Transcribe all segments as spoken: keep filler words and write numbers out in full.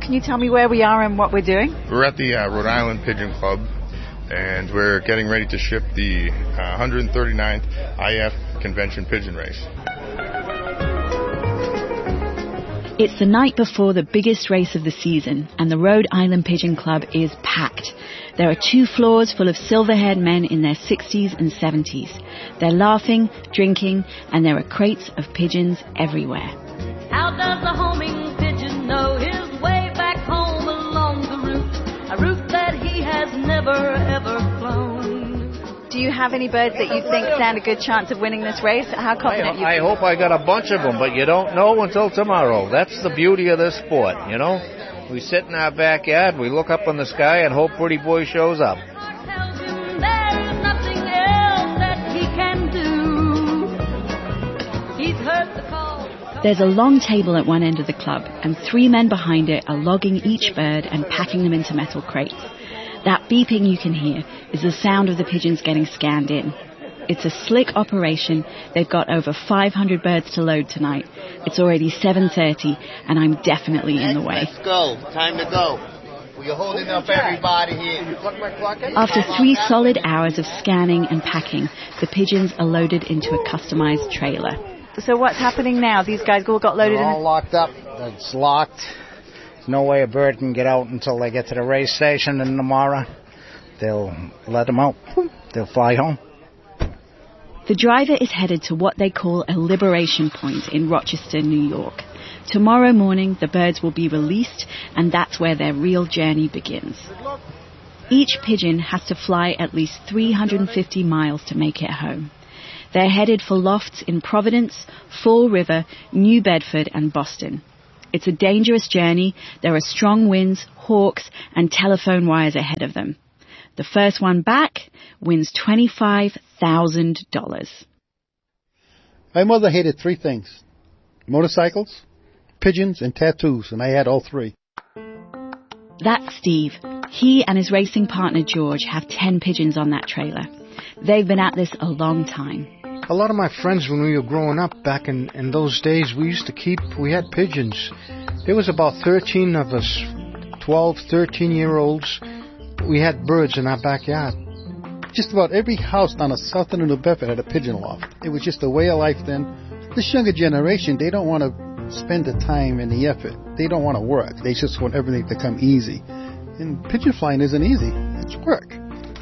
can you tell me where we are and what we're doing? We're at the uh, Rhode Island Pigeon Club, and we're getting ready to ship the uh, one hundred thirty-ninth I F Convention Pigeon Race. It's the night before the biggest race of the season, and the Rhode Island Pigeon Club is packed. There are two floors full of silver-haired men in their sixties and seventies. They're laughing, drinking, and there are crates of pigeons everywhere. How does the homing pigeon know his way back home along the route, a route that he has never, ever flown? Do you have any birds that you think stand a good chance of winning this race? How confident I, you I feel? hope I got a bunch of them, but you don't know until tomorrow. That's the beauty of this sport, you know? We sit in our backyard, we look up in the sky and hope Pretty Boy shows up. There's a long table at one end of the club, and three men behind it are logging each bird and packing them into metal crates. That beeping you can hear is the sound of the pigeons getting scanned in. It's a slick operation. They've got over five hundred birds to load tonight. It's already seven thirty, and I'm definitely in the way. Let's go. Time to go. We're holding up everybody here. After three solid hours of scanning and packing, the pigeons are loaded into a customized trailer. So what's happening now? These guys all got loaded They're in? all locked up. It's locked. There's no way a bird can get out until they get to the race station, and tomorrow they'll let them out. They'll fly home. The driver is headed to what they call a liberation point in Rochester, New York. Tomorrow morning, the birds will be released, and that's where their real journey begins. Each pigeon has to fly at least three hundred fifty miles to make it home. They're headed for lofts in Providence, Fall River, New Bedford, and Boston. It's a dangerous journey. There are strong winds, hawks, and telephone wires ahead of them. The first one back wins twenty-five thousand dollars. My mother hated three things: motorcycles, pigeons, and tattoos, and I had all three. That's Steve. He and his racing partner George have ten pigeons on that trailer. They've been at this a long time. A lot of my friends, when we were growing up back in, in those days, we used to keep, we had pigeons. There was about thirteen of us, twelve, thirteen-year-olds. We had birds in our backyard. Just about every house down the south end of New Bedford had a pigeon loft. It was just a way of life then. This younger generation, they don't want to spend the time and the effort. They don't want to work. They just want everything to come easy. And pigeon flying isn't easy. It's work.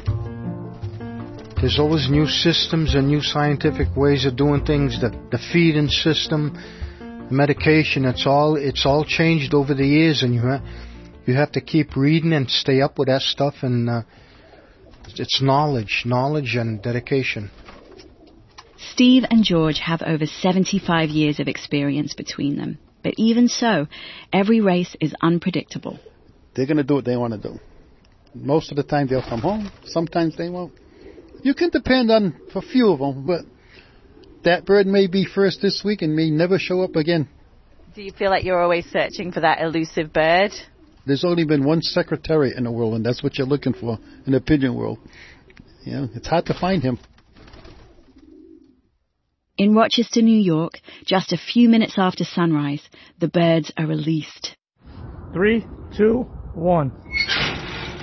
There's always new systems and new scientific ways of doing things. The, the feeding system, medication, it's all it's all changed over the years, and you ha- you have to keep reading and stay up with that stuff. And uh, it's knowledge, knowledge and dedication. Steve and George have over seventy-five years of experience between them. But even so, every race is unpredictable. They're going to do what they want to do. Most of the time they'll come home. Sometimes they won't. You can depend on a few of them, but that bird may be first this week and may never show up again. Do you feel like you're always searching for that elusive bird? There's only been one secretary in the world, and that's what you're looking for in the pigeon world. You know, it's hard to find him. In Rochester, New York, just a few minutes after sunrise, the birds are released. Three, two, one.